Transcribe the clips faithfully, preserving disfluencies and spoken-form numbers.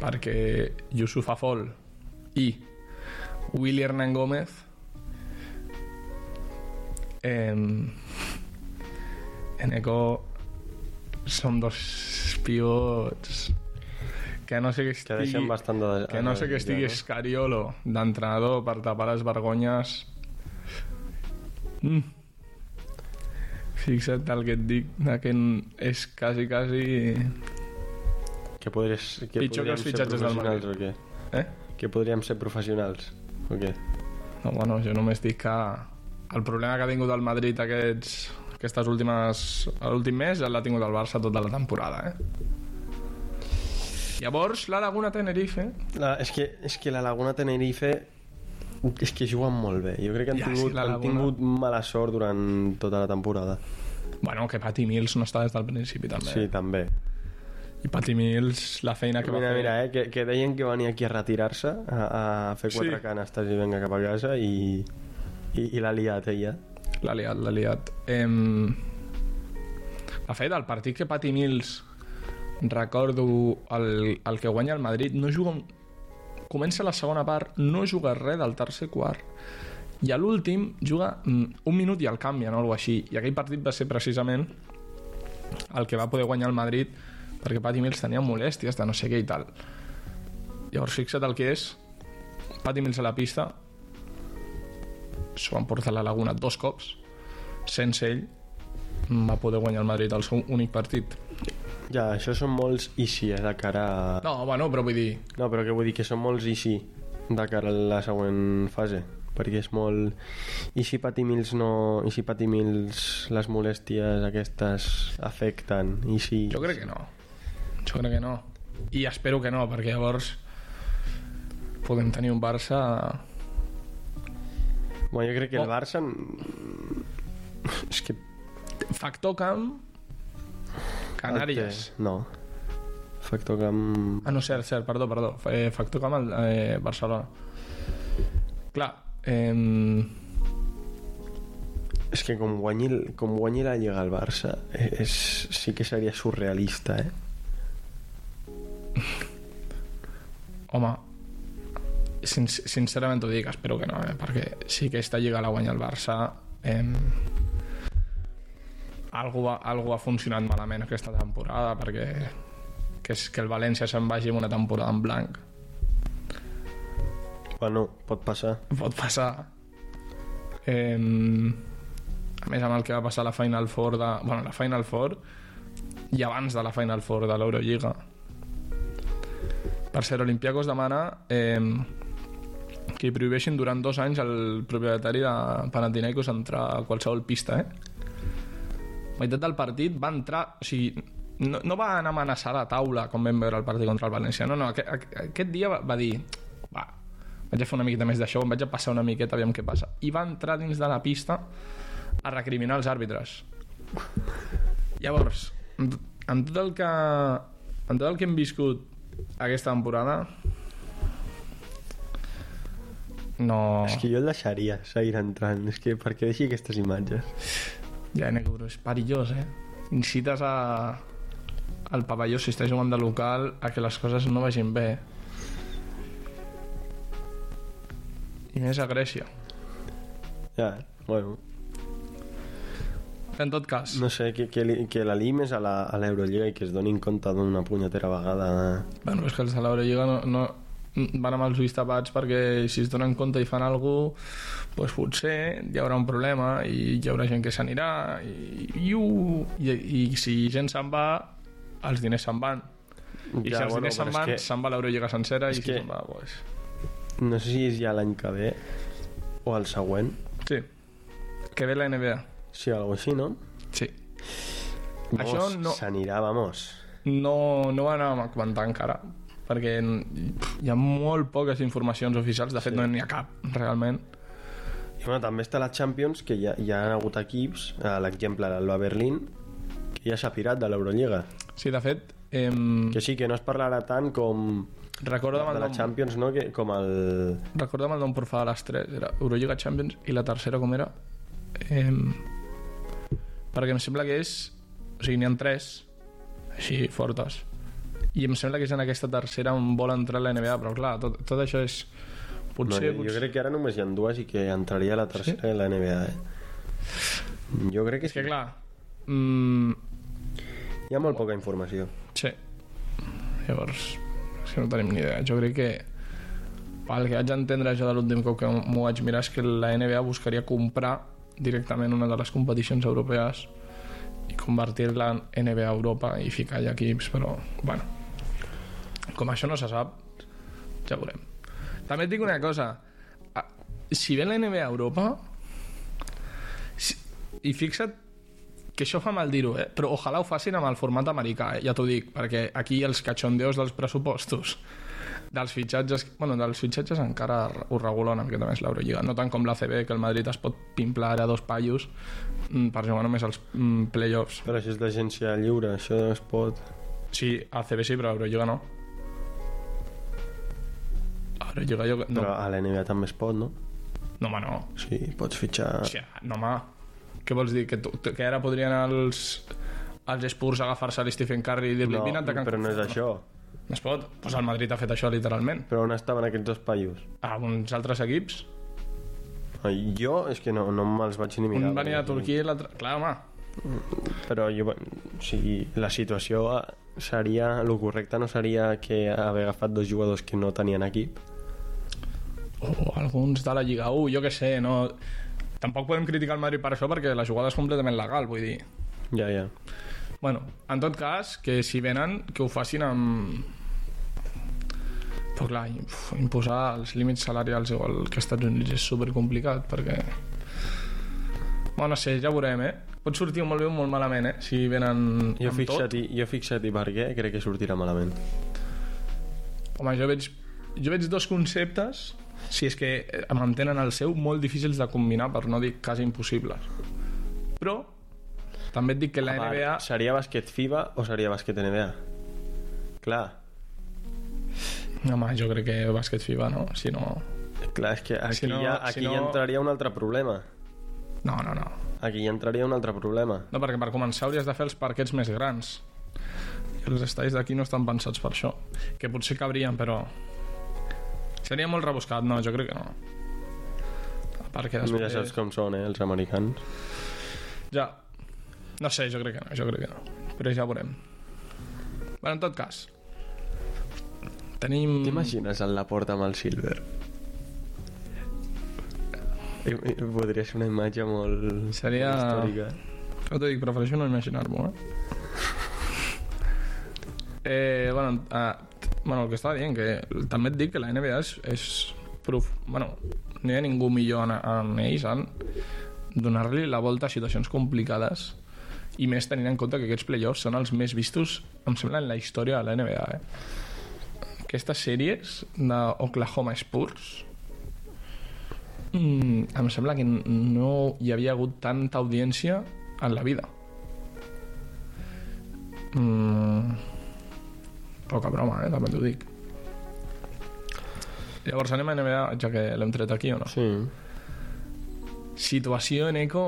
perquè Yusuf Afol i Willy Hernán Gómez eh, Eneco són dos pivots que no sé que estigui, que deixen bastant de... que no sé que estigui Scariolo d'entrenador per tapar les vergonyes. mm. Fixa't el que et dic, que és quasi quasi que, podries, que pitjor que els fitxatges del Madrid o què? Eh? Que podríem ser professionals o què? No, bueno, jo només dic que el problema que ha tingut el Madrid aquests, aquestes últimes l'últim mes l'ha tingut el Barça tota la temporada, eh? Llavors, la Laguna Tenerife... La, és, que, és que la Laguna Tenerife és que juguen molt bé. Jo crec que han, ja, tingut, sí, han tingut mala sort durant tota la temporada. Bueno, que Patty Mills no està des del principi, també. Sí, també. I Patty Mills, la feina que mira, va fer... Mira, eh, que, que deien que venia aquí a retirar-se, a, a fer quatre sí. canastes i venga cap a casa, i, i, i l'ha liat ella. L'ha liat, l'ha liat. Em... La feina del partit que Patty Mills... recordo el, el que guanya el Madrid, no juga un... comença la segona part, no juga res del tercer quart i a l'últim juga un minut i el canvia, no? Algo així. I aquell partit va ser precisament el que va poder guanyar el Madrid perquè Patty Mills tenia molèsties de no sé què i tal. Llavors fixa't el que és Patty Mills a la pista, s'ho van portar a la Laguna dos cops, sense ell va poder guanyar el Madrid el seu únic partit. Ja, això són molts easy, eh, de cara a... No, bueno, però vull dir... No, però que vull dir que són molts easy de cara a la següent fase, perquè és molt... I si Patty Mills no... I si Patty Mills les molèsties aquestes afecten? I si... Jo crec que no. Jo crec que no. I espero que no, perquè llavors podem tenir un Barça... Bueno, jo crec que oh. el Barça... És que... Factor camp... Canàries. No. Factor camp... Ah, no, cert, cert, perdó, perdó. Eh, Factor camp al eh, Barcelona. Clar, eh... és que com guanyi, com guanyi la Lliga al Barça és, sí que seria surrealista, eh? Home, sin sincerament ho dic, espero que no, eh? Perquè si aquesta Lliga la guanya el Barça... Eh... Algú ha, algú ha funcionat malament aquesta temporada, perquè que és que el València se'n vagi amb una temporada en blanc. Bueno, pot passar. Pot passar. Eh, a més, amb el que va passar a la Final Four de, bueno, la Final Four i abans de la Final Four de l'Eurolliga. Per ser, Olympiacos demana eh, que hi prohibeixin durant dos anys el propietari de Panathinaikos entrar a qualsevol pista, eh? La meitat del partit va entrar, o sigui, no, no va anar a amenaçar la taula com vam veure el partit contra el València, no, no, aquest, aquest dia va, va dir va, vaig a fer una miqueta més d'això, em vaig a passar una miqueta, aviam què passa, i va entrar dins de la pista a recriminar els àrbitres. Llavors, en tot el que en tot el que hem viscut aquesta temporada, no... És que jo el deixaria seguir entrant, és que per què deixi aquestes imatges? Ja, negro, és perillós, eh? Incites a... al pavelló, si estàs jugant de local, a que les coses no vagin bé. I més a Grècia. Ja, bueno... En tot cas... No sé, que, que, que la limes a l'Eurolliga i que es donin compte d'una punyetera vegada... Bueno, és que els de l'Eurolliga no, no, van amb els ulls tapats perquè si es donen compte i fan alguna cosa, doncs potser hi haurà un problema i hi haurà gent que s'anirà i, i, i, i si gent se'n va, els diners se'n van. I ja, si els bueno, diners se'n van, que... se'n va l'Eurolliga sencera i si que... se'n va, doncs... No sé si és ja l'any que ve o el següent. Sí, que ve la N B A. Sí, algo així, no? Sí. Vamos, això no... s'anirà, vamos. No, no ho anàvem a comentar encara, perquè hi ha molt poques informacions oficials, de fet sí. No n'hi ha cap, realment. I bueno, també està la Champions, que ja, ja han hagut equips, l'exemple l'Alba Berlín, que ja s'ha pirat de l'Eurolliga. Sí, de fet... Eh... Que sí, que no es parlarà tant com... Recorda'm de la nom... Champions, no? Que, com el... Recorda'm el nom, por favor, les tres. Era Eurolliga, Champions, i la tercera com era? Eh... Perquè em sembla que és... O sigui, n'hi ha tres, així, fortes. i em sembla que és en aquesta tercera on vol entrar la N B A, però clar, tot, tot això és potser, no, jo potser... crec que ara només hi ha dues i que entraria la tercera sí? en la N B A, eh? Jo crec que és que sí. clar mm... hi ha molt poca informació. Sí, llavors és que no tenim ni idea. Jo crec que pel que vaig entendre jo de l'últim cop que m'ho vaig mirar és que la N B A buscaria comprar directament una de les competicions europees i convertir-la en N B A Europa i ficar allà equips, però bueno, com això no se sap, ja veurem. També et dic una cosa, si ve la N B A Europa, si, i fixa't que això fa mal dir-ho, eh? Però ojalà ho facin amb el format americà, eh? Ja t'ho dic, perquè aquí els cachondeos dels pressupostos dels fitxatges, bueno, dels fitxatges encara ho regula una miqueta més l'Eurolliga, no tant com l'A C B, que el Madrid es pot pimplar a dos paios per jugar només als playoffs. Però això és d'agència lliure, això es pot... Sí, A C B sí, però l'Eurolliga no. Eurolliga jo... No. Però a la N B A també es pot, no? No, home, no. Sí, pots fitxar... Hòstia, no, home. Què vols dir? Que, tu, que ara podrien els, els Spurs agafar-se a l'Stephen Curry i dir-li no, vine a atacar... però no és això. No es pot? Pues el Madrid ha fet això literalment. Però on estaven aquests dos paios? A uns altres equips? Jo és que no, no me'ls vaig ni mirar. Un venia a Turquia i l'altre... Clar, home. Però jo, o sigui, la situació seria... El correcte no seria que haver agafat dos jugadors que no tenien equip? O alguns de la Lliga u, jo què sé, no... Tampoc podem criticar el Madrid per això perquè la jugada és completament legal, vull dir. Ja, ja. Bueno, en tot cas, que si venen, que ho facin amb... Però clar, imposar els límits salarials igual que als Estats Units és supercomplicat, perquè... Bueno, no sé, ja veurem, eh? Pot sortir molt bé o molt malament, eh? Si venen jo amb fixa't tot. Jo fixa't i per què crec que sortirà malament. Home, jo veig, jo veig dos conceptes, si és que mantenen el seu, molt difícils de combinar, per no dir quasi impossibles. Però també et dic que la N B A... Seria bàsquet FIBA o seria bàsquet N B A? Clar. Home, jo crec que bàsquet FIBA, no? Si no... Clar, és que aquí, si no, ja, aquí si no... ja entraria un altre problema. No, no, no. Aquí ja entraria un altre problema. No, perquè per començar hauries de fer els parquets més grans. I els estadis d'aquí no estan pensats per això. Que potser cabrien, però... Seria molt rebuscat, no, jo crec que no. Perquè després... Ja saps com són, eh, els americans. Ja. No sé, jo crec que no, jo crec que no. Però ja veurem. Bueno, en tot cas, tenim... T'imagines en la porta amb el Silver? I, i, podria ser una imatge molt... Seria... molt històrica. No t'ho dic, prefereixo no imaginar-m'ho, eh? eh bueno, uh, bueno, el que estava dient, que també et dic que la N B A és, és proof, bueno, no hi ha ningú millor en, en ells en donar-li la volta a situacions complicades i més tenint en compte que aquests playoffs són els més vistos, em sembla, en la història de la N B A, eh? Aquestes sèries d'Oklahoma Spurs mm, em sembla que no hi havia hagut tanta audiència en la vida. Mm, poca broma, eh? També t'ho dic. Llavors anem a N B A, ja que l'hem tret aquí o no? Sí. Situació en Eco.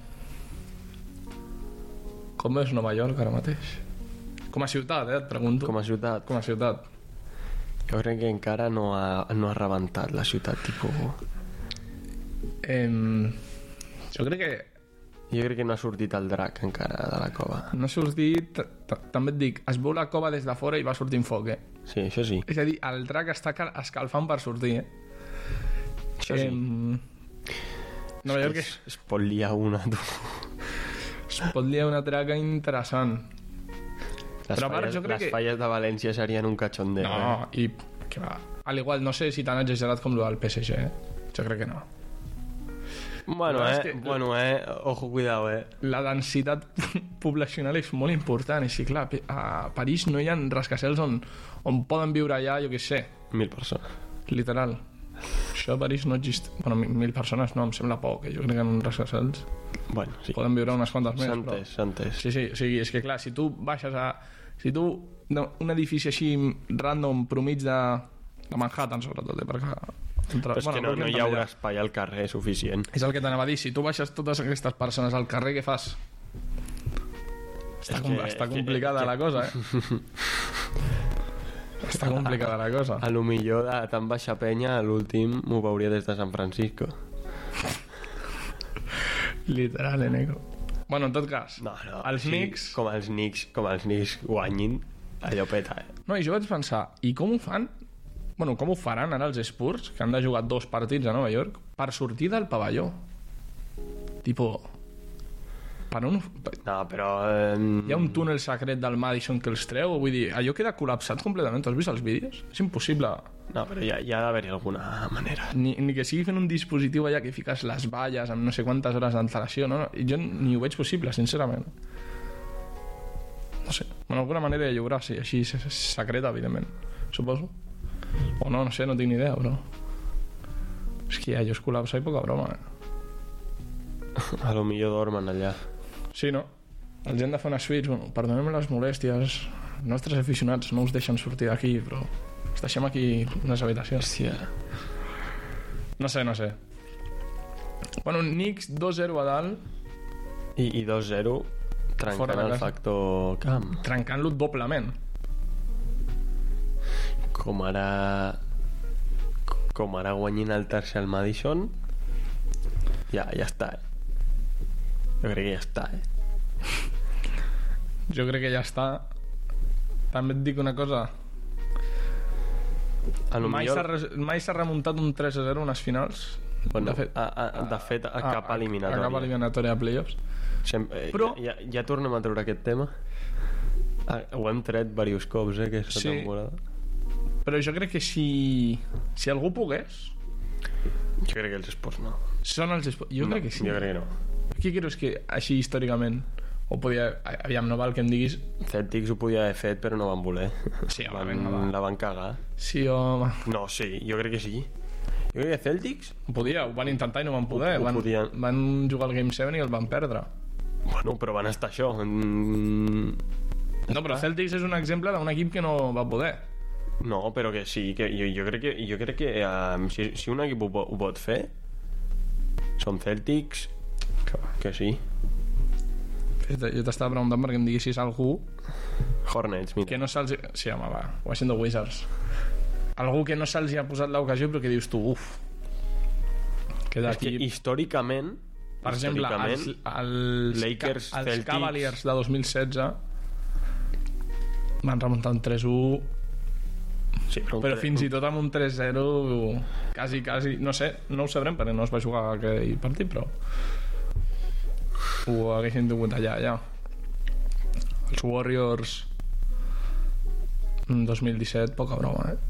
Com veus Nova York ara mateix? Com a ciutat, eh? Et pregunto. Com a ciutat. Com a ciutat. Jo crec que encara no ha, no ha rebentat la ciutat, tipus... Eh, jo crec que Jo crec que no ha sortit el drac encara de la cova. no ha sortit... També et dic, es veu la cova des de fora i va sortint foc, eh? Sí, això sí. És a dir, el drac està escalfant per sortir, eh? Això sí. Nova York es, es pot liar una, tu. es pot liar una traca interessant. Les, Però a part, falles, jo crec les que... falles de València serien un cachondeo. No, eh? i que va. Al igual, no sé si tan exagerat com el del P S G, eh? Jo crec que no. Bueno, Però és eh? que- Bueno, eh? Ojo, cuidado, eh? La densitat poblacional és molt important, i sí, clar, a París no hi ha rascacels on, on poden viure allà, jo què sé, Mil persones. literal. Això a París no existe. Bueno, mi- mil persones no, em sembla poc, eh? Jo crec que en uns rascacels Bueno, sí. poden viure unes quantes més, S'ha però... entès, s'ha entès. Sí, sí, o sigui, és que clar, si tu baixes a... Si tu... no, un edifici així random, promig de, de Manhattan, sobretot, eh? Perquè... Entre... Però és que no, no Brooklyn hi també haurà espai al carrer suficient. És el que t'anava a dir, si tu baixes totes aquestes persones al carrer, què fas? Està, És com, que- està és que- complicada és que- la cosa, eh? Està complicada la cosa. A lo millor de tan baixa penya, a l'últim m'ho veuria des de San Francisco. Literal, eh, nego. Bueno, en tot cas, No, no, els sí, Knicks... Com els Knicks, com els Knicks guanyin, allò peta, eh? No, i jo vaig pensar, i com ho fan? Bueno, com ho faran ara els Spurs, que han de jugar dos partits a Nova York, per sortir del pavelló? Tipo... Per on... No, però... Eh... Hi ha un túnel secret del Madison que els treu? Vull dir, allò queda col·lapsat completament. Tu has vist els vídeos? És impossible. No, però hi ha, hi ha d'haver-hi alguna manera. Ni, ni que sigui fent un dispositiu allà que fiques les valles amb no sé quantes hores d'antelació, no? I jo ni ho veig possible, sincerament. No sé. Bueno, alguna manera de lliurar, sí, així secreta, evidentment. Suposo. O no, no sé, no tinc ni idea, però... És que allò es col·lapsa i poca broma, eh? A lo millor dormen allà. Sí, no? Els hem de fer una suite, bueno, perdonem les molèsties, els nostres aficionats no us deixen sortir d'aquí, però us deixem aquí unes habitacions. Hòstia. No sé, no sé. Bueno, Knicks dos zero a dalt, I, i dos zero Fora trencant de el casa. factor camp. trencant-lo doblement. Com ara... Com ara guanyin el tercer al Madison, ja, ja està, eh? Jo crec que ja està, eh? Jo crec que ja està. També et dic una cosa, A lo mai millor... s'ha res- mai s'ha remuntat un tres a zero en les finals. Bueno, de fet, a, a, de fet, a, cap a eliminatòria. cap eliminatòria de playoffs. Sem eh, Però- ja, ja, ja tornem a treure aquest tema. Ah, ho hem tret diversos cops, eh, aquesta Sí. temporada. Però jo crec que si si algú pogués, Jo crec que els esports no. són els Spurs. Jo no, crec que sí. Jo crec que no. Qui creus que així històricament o podia... Aviam, no val que em diguis... Celtics ho podia haver fet, però no van voler. Sí, home, van, vinga, va. la van cagar. Sí, home... No, sí, jo crec que sí. Jo crec que Celtics... Podia, ho van intentar i no van poder. Ho- ho van, podien. van jugar al Game set i el van perdre. Bueno, però van estar això. Mm, No, però Celtics és un exemple d'un equip que no va poder. No, però que sí, que jo, jo crec que, jo crec que um, si, si un equip ho, po- ho pot fer, són Celtics, que, que sí. Jo t'estava preguntant perquè em diguessis algú Hornets, mira. que no se'ls... Sí, home, va, Washington Wizards. Algú que no se'ls hi ha posat l'ocasió però que dius tu, uf, que És que d'aquí... històricament, Per exemple, els, històricament, els, Lakers, els Celtics- Cavaliers de dos mil setze van remuntar un tres u, sí, però, però fins i tot amb un tres zero quasi, quasi, no sé, no ho sabrem perquè no es va jugar aquell partit, però ho haguessin tingut allà, allà. Els Warriors dos mil disset, poca broma, eh?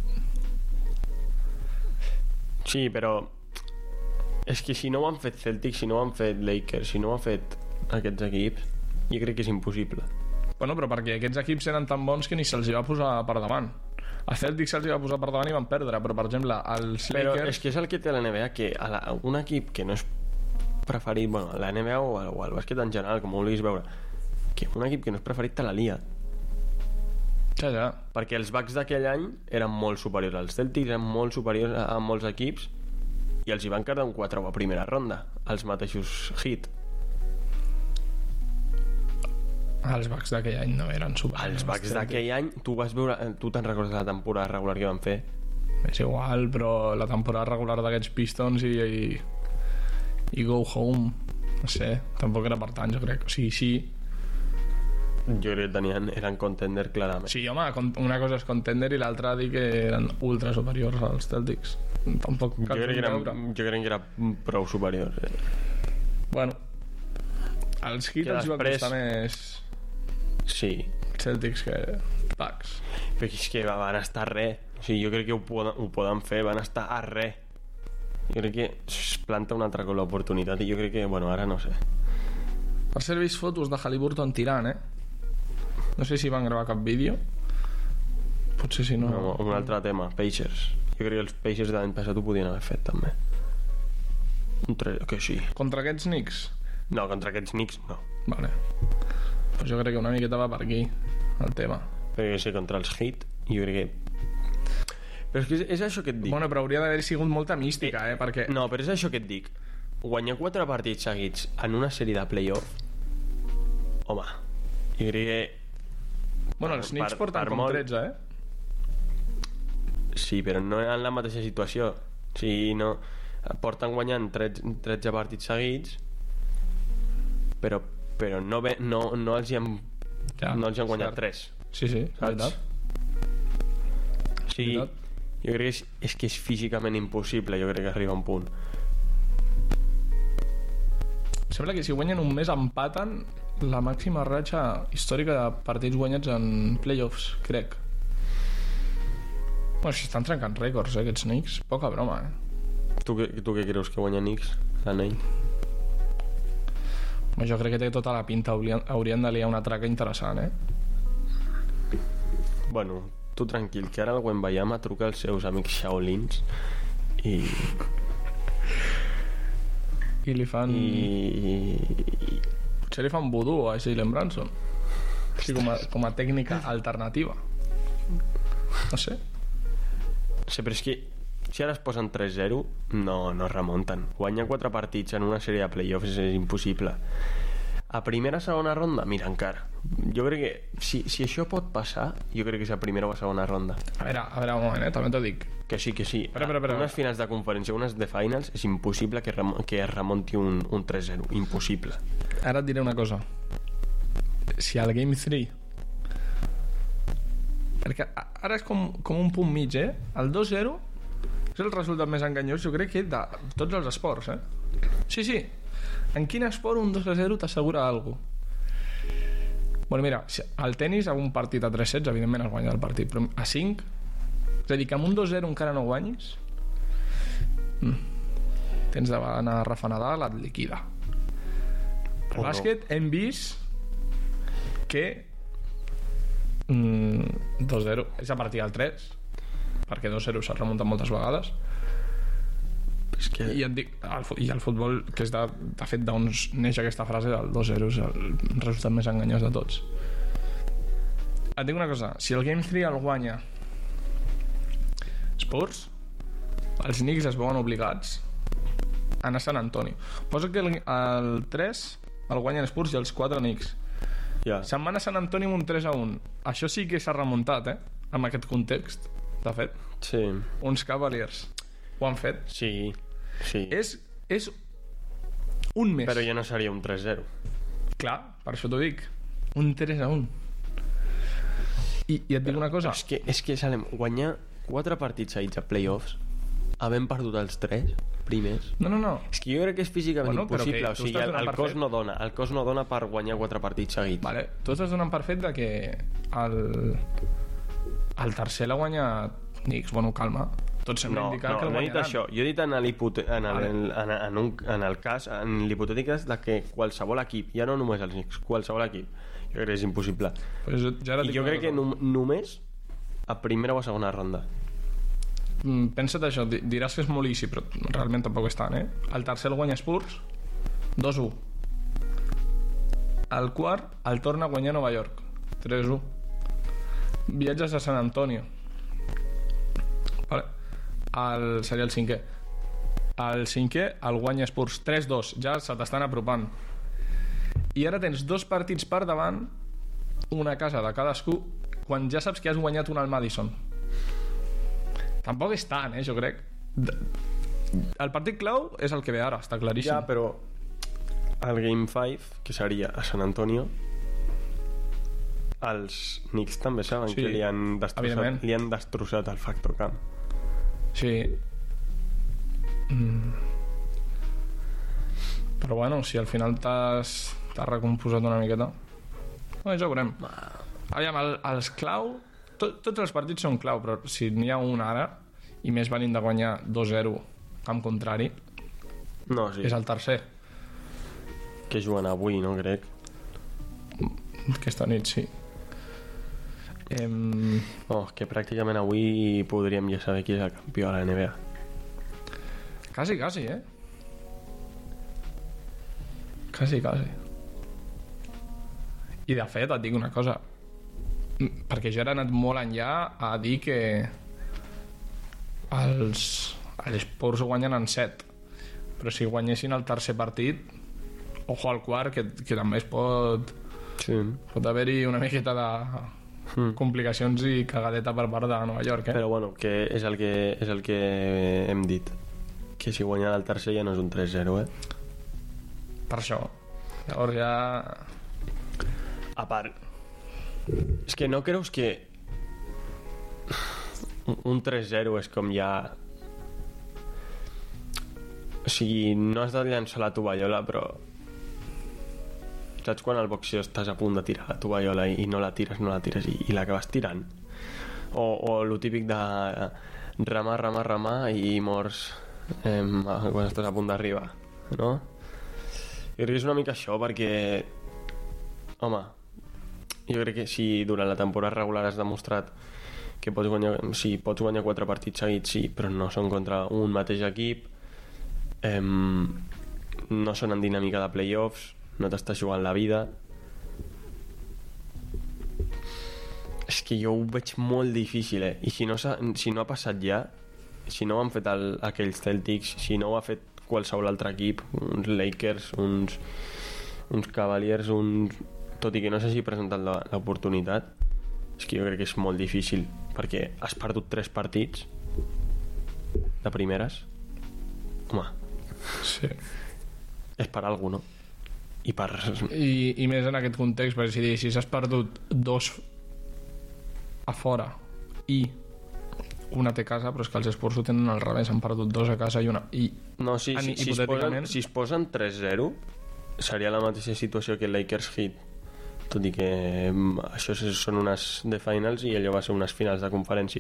Sí, però és que si no ho han fet Celtics, si no ho han fet Lakers, si no ho han fet aquests equips, jo crec que és impossible. Bueno, però perquè aquests equips eren tan bons que ni se'ls hi va posar per davant. A Celtics se'ls hi va posar per davant i van perdre, però per exemple els Però Lakers... és que és el que té la N B A, que a la, un equip que no és preferit, bueno, a la N B A o, al- o al bàsquet en general, com ho vulguis veure, que un equip que no és preferit te la lia. Ja, ja. Perquè els Bucks d'aquell any eren molt superiors als Celtics, eren molt superiors a, a molts equips, i els hi van quedar un quatre a primera ronda, els mateixos Heat. Els Bucks d'aquell any no eren super... Els Bucks d'aquell any, tu vas veure, tu te'n recordes de la temporada regular que van fer? És igual, però la temporada regular d'aquests Pistons i, i, i Go Home, no sé, tampoc era per tant, jo crec. O sigui, sí, Jo crec que tenien, eren contender clarament. sí, home, con- una cosa és contender i l'altra dir que eren ultra superiors als Celtics. Tampoc Jo cal crec, que era, veure. jo crec que era prou superior. Eh? Bueno, els Heat Que els hi va després- costar més Sí, Celtics que Bucks. però és que van estar a res. O sigui, jo crec que ho poden, ho poden fer, van estar a res. Jo crec que es planta una altra cop l'oportunitat i jo crec que, bueno, ara no sé. Per cert, he vist fotos de Haliburton tirant, eh? No sé si van gravar cap vídeo. Potser si no... No, un altre tema, Pacers. Jo crec que els Pacers de l'any passat ho podien haver fet també. Un tre... que sí. Contra aquests Knicks? No, contra aquests Knicks no. Vale. Pues jo crec que una miqueta va per aquí el tema. Perquè sí, contra els Heat jo crec que... Però és que és, és això que et dic. Bueno, però hauria d'haver sigut molta mística, eh? Perquè... No, però és això que et dic. Guanyar quatre partits seguits en una sèrie de play-off, home, jo crec que... Bueno, els Knicks per- porten per com molt- tretze, eh? Sí, però no en la mateixa situació. O sigui, no... porten guanyant tretze partits seguits, però, però no, ve, no, no els hi han, ja, no els hi han guanyat cert. tres. Sí, sí, és veritat. O sigui, jo crec que és, és que és físicament impossible, jo crec que arriba a un punt. Sembla que si guanyen un mes empaten la màxima ratxa històrica de partits guanyats en playoffs, crec. Bueno, si estan trencant rècords, eh, aquests Knicks. Poca broma, eh? Tu, tu què creus que guanya Knicks, l'anell? Jo crec que té tota la pinta. Haurien, haurien de liar una traca interessant, eh? Bueno, tu tranquil, que ara el Wembayama truca als seus amics Shaolins i... I li fan... I... I... Potser li fan vudú a Jalen Brunson. Així com a, com a tècnica alternativa. No sé. No sé, però és que si ara es posen tres zero, no, no es remunten. Guanyar quatre partits en una sèrie de playoffs és, és impossible. A primera segona ronda, mira, encara. Jo crec que si, si això pot passar, jo crec que és a primera o a segona ronda. A veure, a veure un moment, eh? També t'ho dic. Que sí, que sí. Però, però, però, unes finals de conferència, unes de finals, és impossible que, rem que es remunti un, un tres zero. Impossible. Ara et diré una cosa. Si al Game tres... Perquè ara és com, com un punt mig, eh? El dos zero és el resultat més enganyós, jo crec que de tots els esports, eh? Sí, sí. En quin esport un dos a zero t'assegura alguna cosa? Bueno, mira, al tennis a un partit a tres sets evidentment has guanyat el partit, però a cinc, és a dir, que amb un dos zero encara no guanyis, mm. tens d'anar a Rafa Nadal, et liquida. El oh, bàsquet no. Hem vist que mm, dos zero és a partir del tres, perquè dos zero s'ha remuntat moltes vegades. És que... I, et dic, el, i el futbol, que és de, de fet d'on neix aquesta frase, el dos zero és el resultat més enganyós de tots. Et dic una cosa, si el Game tres el guanya Spurs, els Knicks es veuen obligats a anar a Sant Antonio. Posa que el, el tres el guanyen Spurs i els quatre Knicks. Yeah. Se'n van a Sant Antonio amb un tres a un. Això sí que s'ha remuntat, eh? En aquest context, de fet. Sí. Uns Cavaliers ho han fet. Sí, sí. És, és un mes. Però ja no seria un tres zero. Clar, per això t'ho dic. Un tres a un. I, i et dic una cosa. És que, és que Salem, guanyar quatre partits seguits a playoffs, havent perdut els tres primers... No, no, no. És que jo crec que és físicament bueno, impossible. O sigui, el, el cos fet... no dona. El cos no dona per guanyar quatre partits seguits. Vale. Tu estàs donant per fet de que el, el tercer l'ha guanyat Knicks. Bueno, calma. Tots sembla no, indicar no, que el no he dit guanyaran. això. Jo he dit en l'hipote... en, el, vale. en, en, en, un, en el cas, en l'hipotètic és de que qualsevol equip, ja no només els Knicks, qualsevol equip, jo crec que és impossible. Pues ja I jo crec que nom només a primera o a segona ronda. Mm, pensa't això, diràs que és molt easy, però realment tampoc és tant, eh? El tercer el guanya Spurs, dos u. El quart el torna a guanyar Nova York, tres u. Viatges a San Antonio. Vale. El, seria el cinquè. El cinquè el guanya Spurs, tres dos. Ja se t'estan apropant. I ara tens dos partits per davant, una casa de cadascú, quan ja saps que has guanyat un al Madison. Tampoc és tant, eh, jo crec. El partit clau és el que ve ara, està claríssim. Ja, però el Game cinc, que seria a San Antonio, els Knicks també saben sí, que li han, destrossat, li han destrossat el factor camp. Sí. Mm. Però bueno, si al final t'has recomposat una miqueta, no, ja ho veurem. Aviam, el, els clau, tot, tots els partits són clau, però si n'hi ha un ara, i més venint de guanyar dos zero camp contrari, no, sí. És el tercer. Que juguen avui, no crec. Aquesta nit, sí. Em... Oh, que pràcticament avui podríem ja saber qui és el campió de la N B A. Quasi, quasi, eh? Quasi, quasi. I de fet, et dic una cosa, perquè jo he anat molt enllà a dir que els, els Spurs guanyen en set, però si guanyessin el tercer partit, ojo al quart, que, que també es pot, sí. pot haver-hi una miqueta de, mm. complicacions i cagadeta per part de Nova York, eh? Però bueno, que és el que, és el que hem dit, que si guanya el tercer ja no és un tres zero, eh? Per això. Llavors ja... A part, és que no creus que un tres zero és com ja... O sigui, no has de llançar la tovallola, però... Saps quan al boxeo estàs a punt de tirar la tovallola i, i no la tires, no la tires i, i l'acabes tirant? O, o lo típic de remar, remar, remar i mors eh, quan estàs a punt d'arribar, no? Jo crec que és una mica això, perquè... Home, jo crec que si durant la temporada regular has demostrat que pots guanyar, sí, pots guanyar quatre partits seguits, sí, però no són contra un mateix equip, eh, no són en dinàmica de playoffs, no t'estàs jugant la vida. És que jo ho veig molt difícil, eh? I si no, si no ha passat ja, si no ho han fet el, aquells Celtics, si no ho ha fet qualsevol altre equip, uns Lakers, uns, uns Cavaliers, uns... tot i que no s'hagi presentat l'oportunitat, és que jo crec que és molt difícil, perquè has perdut tres partits de primeres. Home, sí. És per alguna cosa, no? I, per... I, i més en aquest context, perquè si, si has perdut dos a fora i una té casa, però és que els Spurs ho tenen al revés, han perdut dos a casa i una i no, sí, si, si, hipotèticament... es posen, si es posen tres zero seria la mateixa situació que el Lakers Heat, tot i que això són unes de finals i allò va ser unes finals de conferència,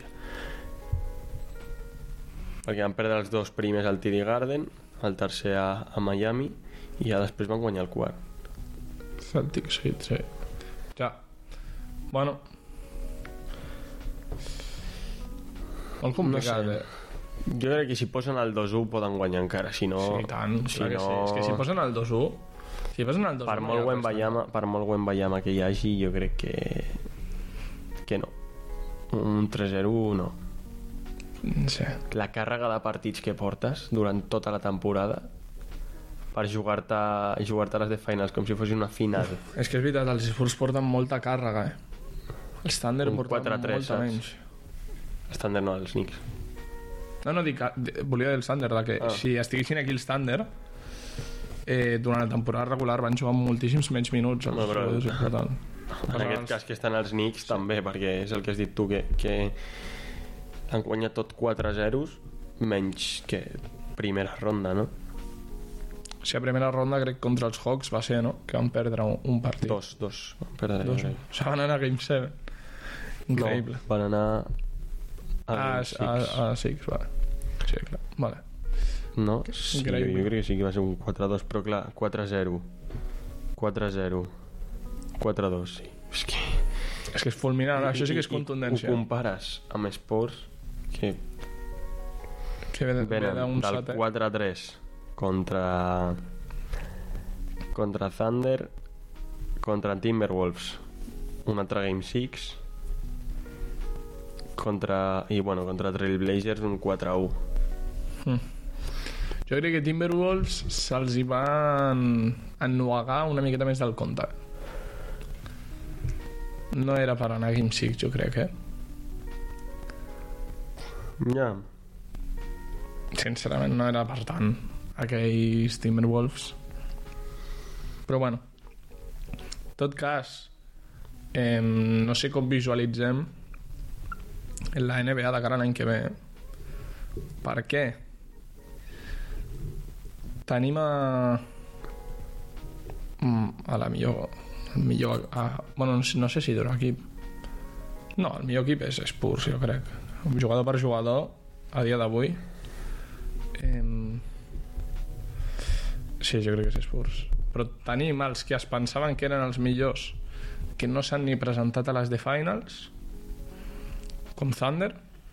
perquè van perdre els dos primers al T D Garden, el tercer a, a Miami i ja després van guanyar el quart. Celtics Heat, sí. Ja. Bueno, molt complicat, no sé. eh? Jo crec que si posen el dos u poden guanyar encara, si no... Sí, tant, si clar no... que sí. És que si posen el dos u... Si posen el dos u... Per molt buen Bayama, per molt buen Bayama que hi hagi, jo crec que... que no. Un tres zero no. Sí. La càrrega de partits que portes durant tota la temporada per jugar-te jugar-te les de finals com si fos una final. És que és veritat, els Spurs porten molta càrrega, eh? Els Thunder porten molta menys. Els Thunder no, els Knicks. No, no, dic, volia dir el Thunder, de que ah. si estiguessin aquí els Thunder, eh, durant la temporada regular van jugar moltíssims menys minuts. No, però, en aquest els... cas que estan els Knicks sí. també, perquè és el que has dit tu, que, que han guanyat tot quatre zeros menys que primera ronda, no? Si a primera ronda crec contra els Hawks va ser, no? Que van perdre un, un partit. Dos, dos. Van perdre dos. O sigui, van anar a Game set. Increïble. No, van anar a Game six. A, a six, vale. Sí, clar. Vale. No, sí, jo, jo crec que sí que va ser un quatre dos, però clar, quatre zero. quatre zero. quatre dos, sí. És que... És que és fulminant, I, això sí que és contundència. Ho compares amb Spurs, que... Que ve, venen ve d'un del setè. quatre a tres contra contra Thunder, contra Timberwolves un altre Game six, contra i bueno, contra Trailblazers un quatre a u. mm. Jo crec que Timberwolves se'ls hi van ennuegar una miqueta més del compte. No era per anar a Game six, jo crec, eh? Ja. Sincerament no era per tant aquells Timberwolves, però bueno, en tot cas eh, no sé com visualitzem la N B A de cara a l'any que ve, per què tenim a a la millor, millor a, bueno, no sé, no sé si d'un equip, no, el millor equip és Spurs, jo crec, jugador per jugador a dia d'avui. Eh, sí, jo crec que és Spurs, però tenim els que es pensaven que eren els millors, que no s'han ni presentat a les de finals, com Thunder.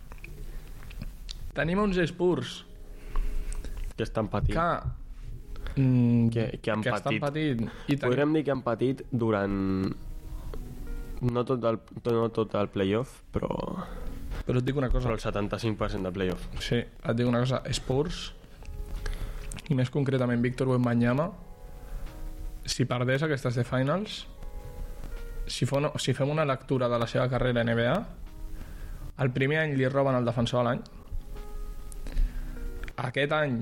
Tenim uns Spurs que estan patint, que, mm, que, que han que patit, patint i tenim... podríem dir que han patit durant no tot el, no tot el playoff, però però et dic una cosa, però el setanta-cinc per cent de playoff. sí, et dic una cosa, Spurs i més concretament Víctor Wembanyama, si perdés aquestes de finals si, fon, si fem una lectura de la seva carrera a N B A, el primer any li roben el defensor de l'any. Aquest any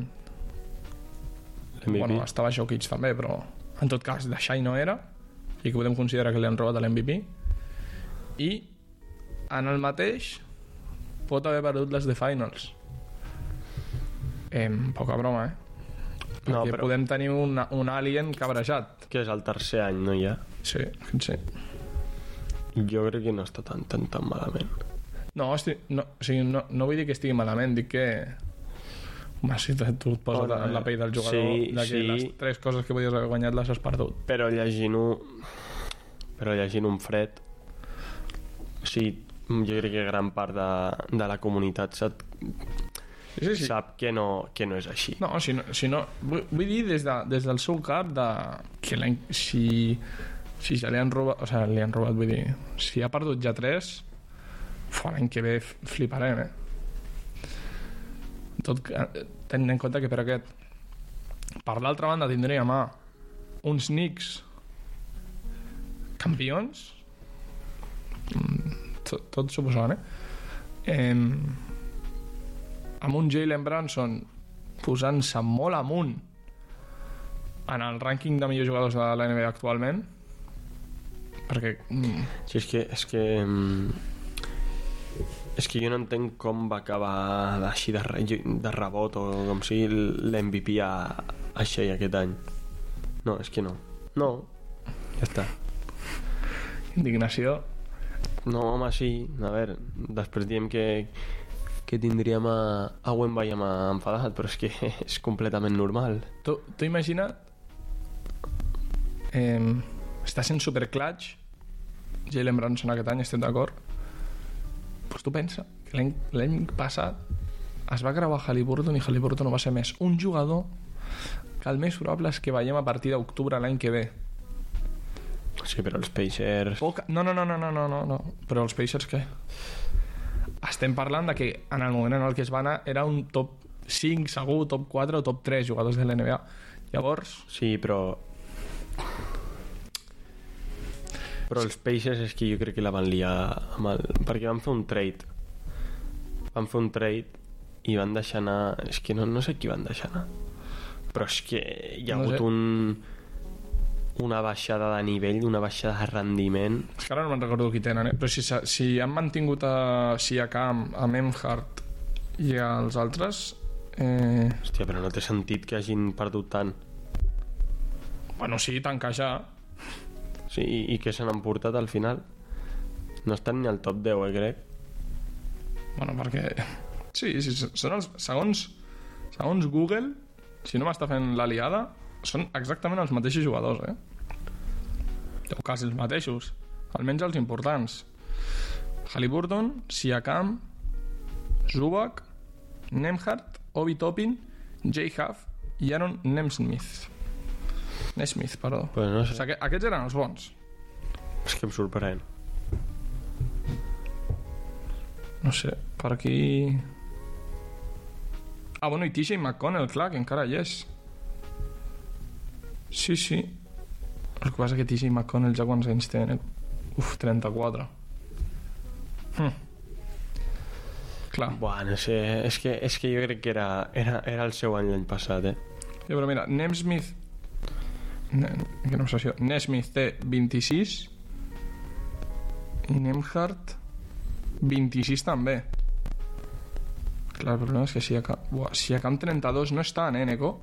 M V P. bueno, estava Jokic també, però en tot cas de Shai no era, i que podem considerar que li han robat l'M V P. I en el mateix pot haver perdut les de Finals. Eh, poca broma, eh? Perquè No, però- podem tenir un, un alien cabrejat. Que és el tercer any, no, ja? Sí, sí. Jo crec que no està tan, tan, tan malament. No, hosti, no, o sigui, no, no vull dir que estigui malament, dic que... Home, si tu et poses Home, en la pell del jugador, sí, de que sí. les tres coses que podies haver guanyat les has perdut. Però llegint-ho... Però llegint un fred... O sigui, jo crec que gran part de, de la comunitat sap, Sí, sí, sí. sap que, no, que no és així. No, si no, si no vull, vull dir des, de, des del seu cap de, que l'any, si, si ja li han robat, o sigui, li han robat, vull dir, si ha perdut ja tres, fa, l'any que ve f- fliparem, eh? Tot, que- tenint en compte que per aquest, per l'altra banda tindríem a uns Knicks campions, mm, tot, tot suposant, eh? eh amb un Jalen Brunson posant-se molt amunt en el rànquing de millors jugadors de la N B A actualment, perquè mm, Sí, és que... És que, mm, és que jo no entenc com va acabar així de, re, de rebot o com sigui l'M V P a, a Shea aquest any. No, és que no. No, ja està. indignació. No, home, sí. A veure, després diem que, que tindríem a, a Wemby amb enfadat, però és que és completament normal. Tu, tu imagina't eh, està sent superclutch Jalen Brunson aquest any, estem d'acord, pues tu pensa que l'any, l'any passat es va gravar Haliburton i Haliburton no va ser més un jugador que el més probable és que veiem a partir d'octubre l'any que ve. Sí, però els Pacers... Poca... No, no, no, no, no, no, no, no. Però els Pacers què? Estem parlant de que en el moment en el que es va anar era un top cinc segur, top quatre o top tres jugadors de l'N B A. Llavors, Sí, però... Però els Pacers és que jo crec que la van liar amb el... perquè van fer un trade. Van fer un trade i van deixar anar... És que no, no sé qui van deixar anar. Però és que hi ha No hagut sé. un... una baixada de nivell, una baixada de rendiment. és que ara no me'n recordo qui tenen, eh? Però si, s'ha- si han mantingut a Siakam, a Memhart i als altres, eh... Hòstia, però no té sentit que hagin perdut tant. bueno, sí, tancar ja. Sí, i, i que se n'han portat al final. No estan ni al top deu, eh, crec. Bueno, perquè... Sí, sí, són els... Segons, segons Google, si no m'està fent la liada, són exactament els mateixos jugadors, eh? O quasi els mateixos. Almenys els importants. Haliburton, Siakam, Zubac, Nembhard, Obi Toppin, Jay Huff i Aaron Nesmith. Nesmith, perdó. Pues no O sé, sigui, aquests eren els bons. és que em sorprèn. No sé, per aquí... Ah, bueno, i T J McConnell, clar, que encara hi és. Sí, sí. El que passa que T J McConnell ja quants anys té? Uf, trenta-quatre. Hm. Clar. Buah, no sé, és que, és que jo crec que era, era, era el seu any l'any passat, eh? Ja, però mira, Nesmith... Ne, quina obsessió. Nesmith té vint-i-sis i Nembhard vint-i-sis també. Clar, el problema és que Siakam... Buah, Siakam trenta-dos no està, eh, Neko?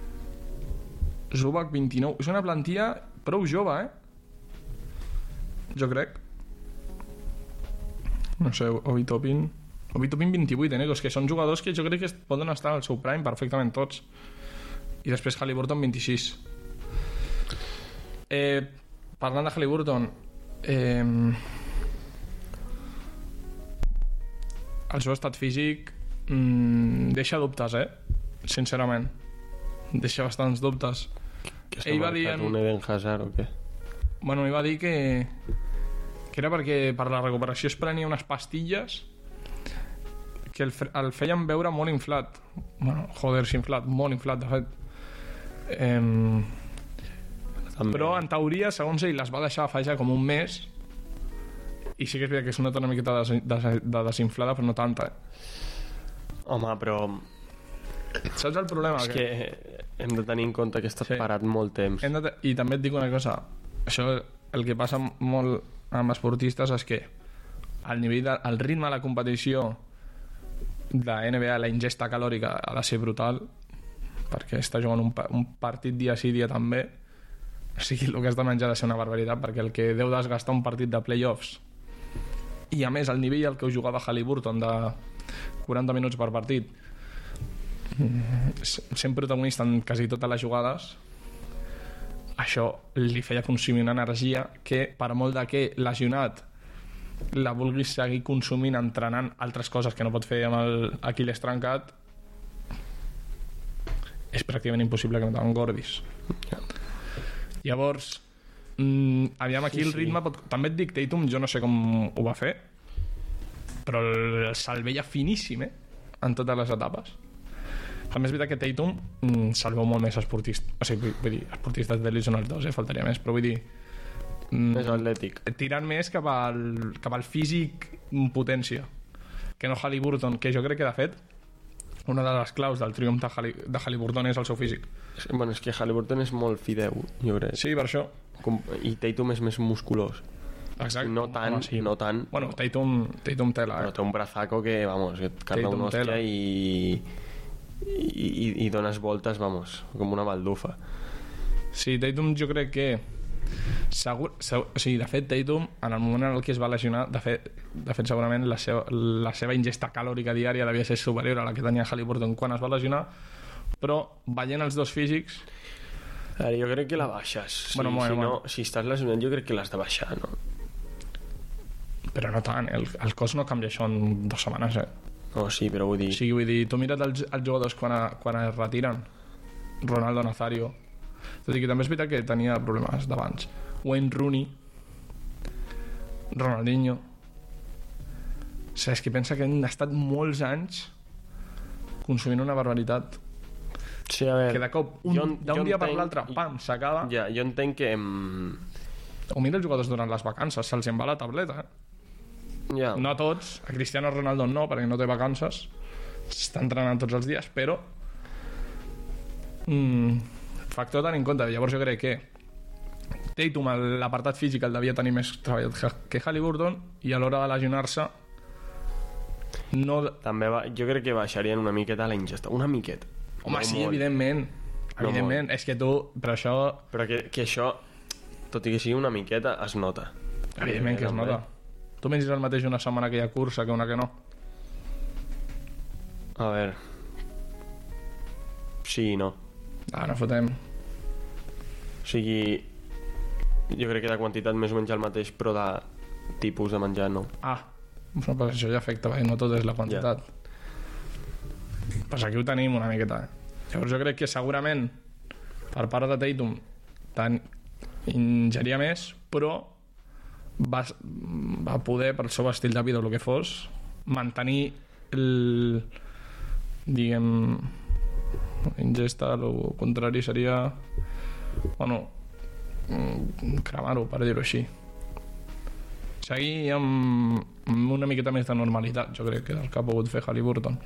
Zubac vint-i-nou. És una plantilla prou jove, eh? Jo crec. No sé, Obi Toppin... Obi Toppin vint-i-vuit, eh, Neko? És que són jugadors que jo crec que es poden estar al seu prime perfectament tots. I després Haliburton vint-i-sis. Eh, parlant de Haliburton, eh, el seu estat físic mm, deixa dubtes, eh? Sincerament. Deixa bastants dubtes. Que Ell va marcat dient- un Eden Hazard o què? Bueno, ell va dir que que era perquè per la recuperació es prenia unes pastilles que el, fe- el feien veure molt inflat. Bueno, joder, si inflat, molt inflat, de fet. Eh, També. però en teoria, segons ell, les va deixar fa ja com un mes I sí que és veritat que és una una miqueta de, de, de desinflada, però no tanta, eh? Home, però Saps el problema? és que hem de tenir en compte que he estat Sí. parat molt temps. Hem de... I també et dic una cosa, això, el que passa molt amb esportistes és que el nivell de, el ritme de la competició de N B A, la ingesta calòrica ha de ser brutal, perquè està jugant un, pa- un partit dia sí, dia també, o sigui, el que has de menjar ha de ser una barbaritat, perquè el que deu desgastar un partit de playoffs, i a més el nivell al que ho jugava Haliburton de quaranta minuts per partit, sent protagonista en quasi totes les jugades, això li feia consumir una energia que, per molt de que lesionat la vulguis seguir consumint entrenant altres coses que no pot fer amb el Aquiles trencat, és pràcticament impossible que no t'engordis. Llavors, mm, aviam, aquí Sí, el ritme pot... també et dic, Tatum, jo no sé com ho va fer, però el- se'l veia finíssim, eh? En totes les etapes. A més, és veritat que Tatum mm, se'l veu molt més esportista, o sigui, vull dir, esportistes d'elit són els dos, eh? Faltaria més, però vull dir, mm, És atlètic. tirant més cap al, cap al físic en potència que no Haliburton, que jo crec que de fet una de les claus del triomf de, Hali, de Haliburton és el seu físic. És- Bueno, és que Haliburton és molt fideu, jo crec. Sí, per això. Com, I Tatum és més musculós. Exacte. No tant, Home, sí. no tant. Bueno, Tatum, Tatum tela, Però eh? té un brazaco que, vamos, que et carga Tatum una tela. hòstia i, i, i, i dones voltes, vamos, com una baldufa. Sí, Tatum jo crec que segur, segur, o sigui, de fet Tatum en el moment en el que es va lesionar, de fet, de fet segurament la seva, la seva ingesta calòrica diària devia ser superior a la que tenia Haliburton quan es va lesionar, però veient els dos físics, A veure, jo crec que la baixes. Si, Bueno, bueno, si, bueno. no, si estàs lesionat, jo crec que l'has de baixar, no? però no tant, el, el cos no canvia això en dues setmanes, eh? No, sí, però vull dir... O sigui, vull dir, tu mira't els, els jugadors quan, a, quan es retiren, Ronaldo Nazario, tot i que també és veritat que tenia problemes d'abans, Wayne Rooney, Ronaldinho, o sigui, és que pensa que han estat molts anys consumint una barbaritat Sí, a veure... que de cop, un, jo- d'un jo dia per entenc- l'altre, pam, s'acaba. Ja, jo entenc que... Em... O mira els jugadors durant les vacances, se'ls en va la tableta, eh? Ja, No a tots, a Cristiano Ronaldo no, perquè no té vacances, s'està entrenant tots els dies, però mm, factor a tenir en compte. Llavors jo crec que Tatum, a l'apartat físic, el devia tenir més treballat que- que Haliburton, i a l'hora de lesionar-se no... també va, jo crec que baixarien una miqueta la ingesta. Una miqueta. Home, No sí, molt. evidentment, No evidentment, és que tu, però això, Però que, que això, tot i que sigui una miqueta, es nota. evidentment que es També. nota. Tu mengis el mateix una setmana que hi ha cursa que una que no. A veure... Sí i no. Ah, no fotem. O sigui, jo crec que de quantitat més o menys el mateix, però de tipus de menjar no. Ah, no, però això ja afecta, perquè no tot és la quantitat. Ja. Pues aquí ho tenim una miqueta. Eh? Llavors jo crec que segurament per part de Tatum tant ingeria més, però va, va poder, per el seu estil de vida o el que fos, mantenir el, diguem, ingesta, el contrari seria, bueno, cremar-ho, per dir-ho així. Seguir amb, amb una miqueta més de normalitat, jo crec que és el que ha pogut fer Haliburton.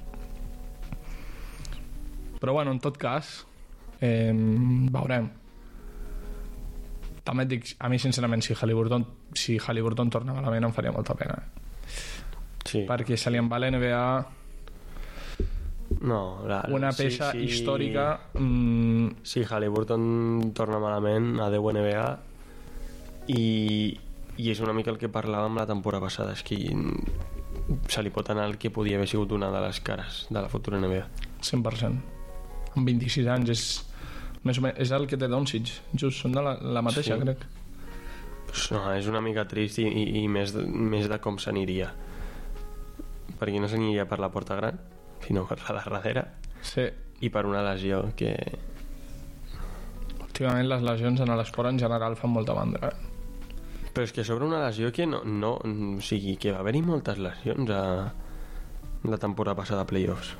Però bueno, en tot cas, eh, veurem. També et dic, a mi sincerament, si Haliburton, si Haliburton torna malament em faria molta pena. Eh? Sí. Perquè se li en va a l'N B A No, la, una peça sí, sí. històrica. Mm, Sí, Haliburton torna malament a deu N B A i, i és una mica el que parlàvem la temporada passada, és que se li pot anar el que podia haver sigut una de les cares de la futura N B A. cent per cent. Amb vint-i-sis anys és, més o menys, és el que té Doncic, just, són de la, la mateixa, Sí. crec. Pues no, és una mica trist i, i, i més, de, més de com s'aniria, perquè no s'aniria per la porta gran sinó per la de darrere Sí, i per una lesió que últimament les lesions en l'esport en general fan molta mandra. Eh? però és que sobre una lesió que no, no o sigui, que va haver-hi moltes lesions a la temporada passada a playoffs.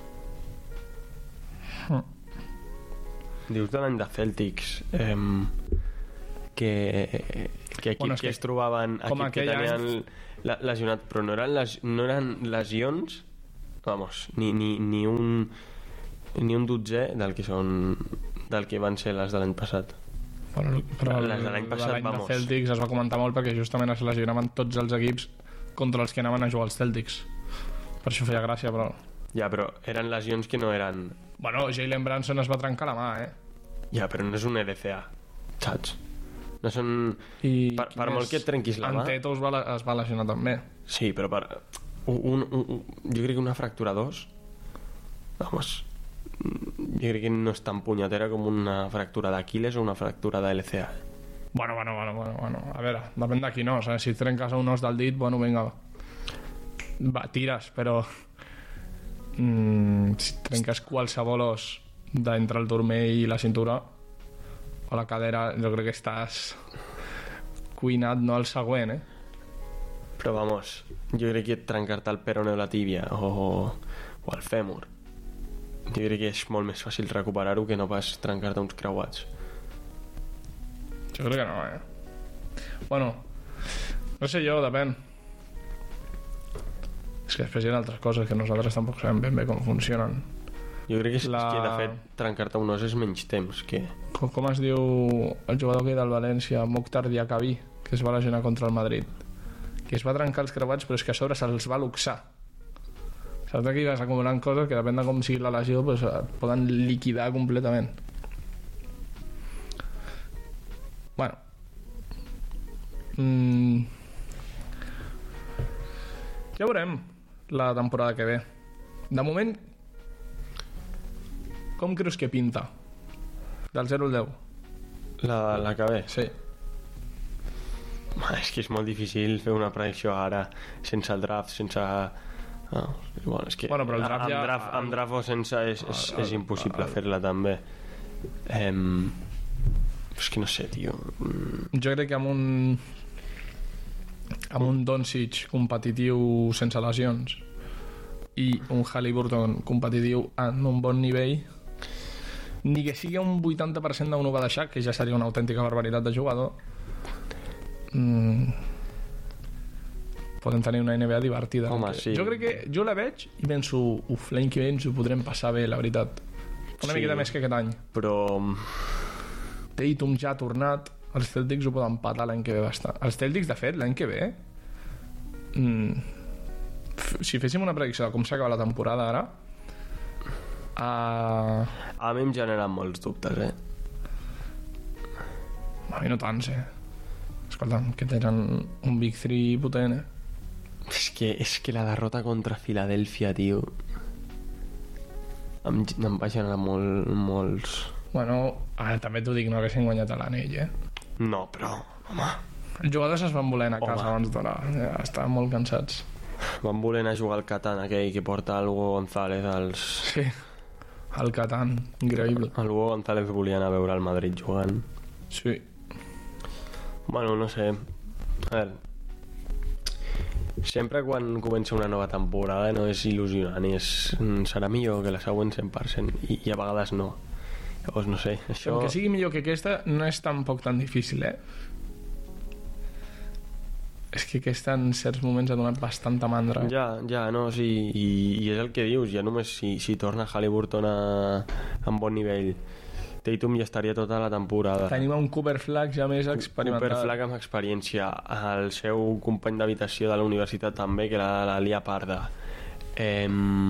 Mm. Dius de l'any de Celtics, eh, que, que equips Bueno, bueno, és que, que es trobaven com equip que aquell tenien any- la, lesionat, però no eren, les, no eren lesions, vamos, ni, ni, ni un ni un dotzè del que són del que van ser les de l'any passat. Però, però Les de l'any passat, de vamos. Celtics es va comentar molt perquè justament es lesionaven tots els equips contra els que anaven a jugar els Celtics. Per això feia gràcia, però... Ja, però eren lesions que no eren... Bueno, Jalen Brunson es va trencar la mà, eh? Ja, però no és un L C A, saps? No són... I Per, per molt que et trenquis la mà... Anteto es va, es va lesionar també. Sí, però per... Un, un, un, jo crec que una fractura dos... Vamos... Jo crec que no és tan punyetera com una fractura d'Aquiles o una fractura de L C A. Bueno, bueno, bueno, bueno, bueno. A veure, depèn de qui no. O sigui, si trenques un os del dit, bueno, vinga, va, tires, però... Mm, si trenques qualsevol os d'entre el turmell i la cintura o la cadera, jo crec que estàs cuinat, no al següent, eh? Però vamos, jo crec que trencar-te el peroné o la tíbia o, o el fèmur, jo crec que és molt més fàcil recuperar-ho que no pas trencar-te uns creuats. Jo crec que no, eh? Bueno, no sé jo, depèn. És que després hi ha altres coses que nosaltres tampoc sabem ben bé com funcionen. Jo crec que és, La- és que de fet trencar-te un os és menys temps que... Com, com es diu el jugador que del València, Mokhtar Diakabi, que es va lesionar contra el Madrid, que es va trencar els creuats però és que a sobre se'ls va luxar. Saps que vas acumulant coses que depèn de com sigui la lesió pues, et poden liquidar completament. Bueno. Mm. Ja veurem la temporada que ve. De moment, com creus que pinta? Del zero al deu? La, la que ve. Sí. Ma, és que és molt difícil fer una predicció ara sense el draft, sense... No, bueno, és que Bueno, però el draft amb, ja- draft, amb draft o sense és, és, El- és impossible el- fer-la també. Em... És que no sé, tio. Mm, Jo crec que amb un amb un Doncic competitiu sense lesions i un Haliburton competitiu en un bon nivell, ni que sigui un vuitanta per cent d'un ho va deixar, que ja seria una autèntica barbaritat de jugador, mm, podem tenir una N B A divertida. Home, Que- sí. Jo crec que jo la veig i penso, uf, l'any que ve ens ho podrem passar bé, la veritat. Una Sí. miqueta més que aquest any. però... Tatum ja ha tornat, els Celtics ho poden patar l'any que ve bastant. Els Celtics, de fet, l'any que ve, mm, f- si féssim una predicció de com s'acaba la temporada ara, uh, A mi em generen molts dubtes, eh? a mi no tants, eh? Escolta'm, que tenen un Big Three potent, eh? És que, és que la derrota contra Filadèlfia, tio... Em, em va generar molt, molts... Bueno, ara també t'ho dic, no haguessin guanyat a l'anell, eh? No, però, home... Els jugadors es van voler anar a casa Home. abans d'anar, ja estaven molt cansats. Van voler anar a jugar al Catan, aquell que porta el Hugo González als... Sí, el Catan, increïble. El Hugo González volia anar a veure el Madrid jugant. Sí. Bueno, no sé. A veure... Sempre quan comença una nova temporada no és il·lusionant i és, serà millor que la següent cent per cent i, i a vegades no. Llavors no sé, això... Que sigui millor que aquesta no és tampoc tan difícil, eh? És que aquesta en certs moments ha donat bastanta mandra. Ja, ja, no, sí, i, i és el que dius, ja només si, si torna Haliburton a, a bon nivell, Tatum ja estaria tota la temporada. Tenim un Cooper Flag ja més experimentat. Cooper Flag amb experiència, el seu company d'habitació de la universitat també, que era la Lia Parda. Eh,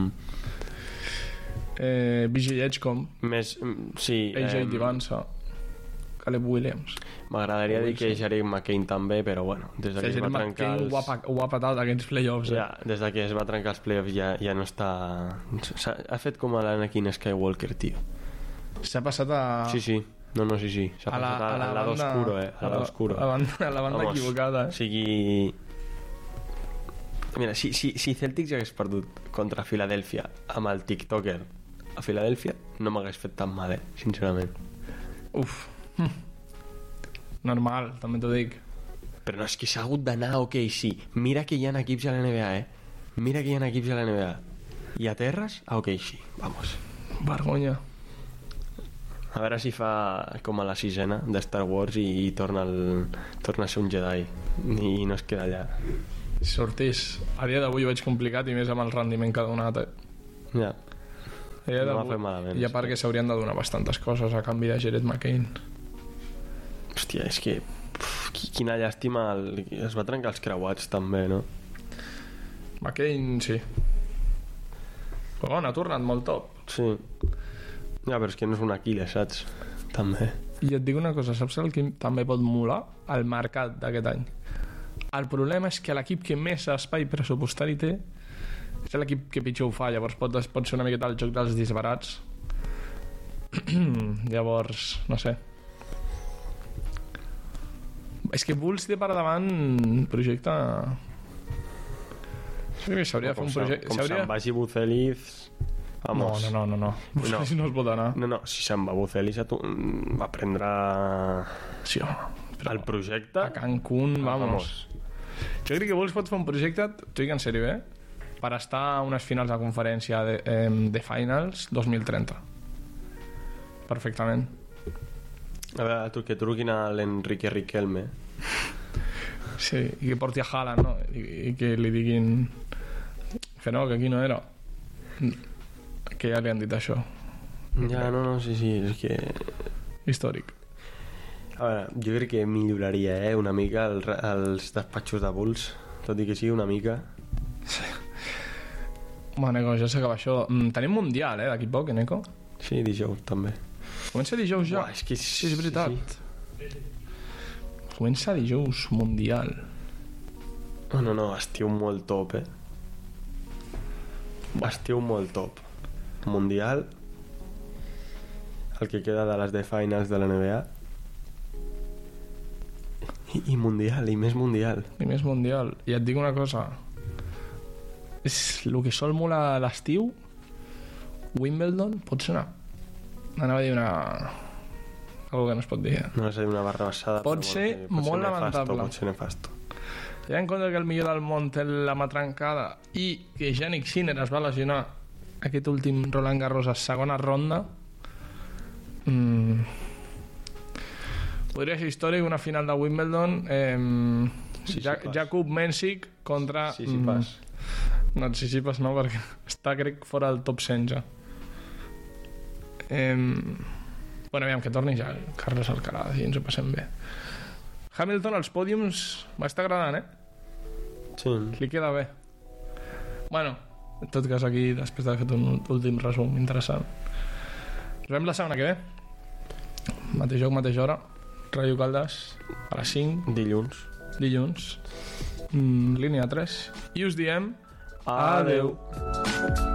Eh, B J Edgecom, més, sí, A J eh, Divansa, Caleb Williams. m'agradaria dir que Jaren McCain també, però bueno, des de que es va trencar McCain els... ho ha, pa- ho ha patat aquests playoffs, eh? Ja, des de que es va trencar els playoffs ja, ja no està... s'ha- Ha fet com a l'Anakin Skywalker, tio. S'ha passat a... Sí, sí, no, no, sí, sí. S'ha a la, passat a la al lado banda... oscuro, eh? Al lado oscuro. A la banda, a la banda Vamos, equivocada, O eh? sigui... Mira, si, si, si Celtics hagués perdut contra Filadèlfia amb el TikToker a Filadèlfia, no m'hagués fet tan mal, eh? Sincerament. Uf. Hm. Normal, també t'ho dic. Però no, és que s'ha hagut d'anar a O K C. Mira que hi ha equips a la N B A, eh? Mira que hi ha equips a la N B A. I a terres, a O K C. Vamos. Vergonya. A veure si fa com a la sisena de Star Wars i, i torna, el, torna a ser un Jedi i, i no es queda allà. Si sortís, a dia d'avui ho veig complicat i més amb el rendiment que ha donat. Eh? Ja. No va fer malament. I a part que s'haurien de donar bastantes coses a canvi de Jared McCain. Hòstia, és que uf, quina llàstima el, es va trencar els creuats també, no? McCain sí, però bueno, ha tornat molt top. Sí, ja, però és que no és un Aquiles, saps? També. I et dic una cosa, saps el que també pot molar? El mercat d'aquest any. El problema és que l'equip que més espai pressupostari té és l'equip que pitjor ho fa, llavors pot, pot ser una miqueta el joc dels disbarats. Llavors, no sé. És que Bulls té per davant projecte... Sí, s'hauria de fer un projecte... Com se'n vagi Bucelis... Vamos. No, no, no, no. Bucelis no. no es pot anar. No, no, si se'n va Bucelis tu... va prendre... Sí, home. El projecte... A Cancún, ah, vamos. vamos. Jo crec que Bulls pot fer un projecte, t'ho dic en sèrio, eh? Per estar a unes finals de conferència de, eh, de finals dos mil trenta. Perfectament. A veure, tu, que truquin a l'Enrique Riquelme. Sí, i que porti a Haaland, no? I, i que li diguin que no, que aquí no era. Que ja li han dit això. Ja, no, no, sí, sí, és que... Històric. A veure, jo crec que milloraria, eh, una mica el, els despatxos de Bulls, tot i que sigui una mica. Sí. Home, Neko, ja s'acaba això. Mm, tenim Mundial, eh, d'aquí poc, eh, Neko? Sí, dijous, també. Comença dijous ja? Uah, és que sí, és veritat. Sí. Comença dijous, Mundial. No, no, no, estiu molt top, eh? Estiu molt top. Mundial, el que queda de les de finals de la N B A, i, i Mundial, i més Mundial. I més Mundial. I et dic una cosa, és el que sol molar a l'estiu. Wimbledon pot ser una... anava a dir una... algo que no es pot dir. No és una barra baixada. Pot ser pot molt ser lamentable. Pot ser nefasto. Tenint en compte que el millor del món té la mà trencada i que Jannik Sinner es va lesionar aquest últim Roland Garros a segona ronda, mm, podria ser històric una final de Wimbledon. eh, sí, ja, sí, Jakub Mensik contra... Sí, sí, pas. Mm, no, sí, sí, pas no, perquè està, crec, fora del top cent ja. Eh, bueno, aviam, que torni ja Carlos Alcaraz i ens ho passem bé. Hamilton als pòdiums m'està agradant, eh? Sí. Li queda bé. Bueno, en tot cas aquí, després d'haver fet un últim resum interessant. Ens veiem la setmana que ve. Mateix joc, mateixa hora. Ràdio Caldes, a les cinc. Dilluns. Dilluns. Mm, línia tres. I us diem adeu.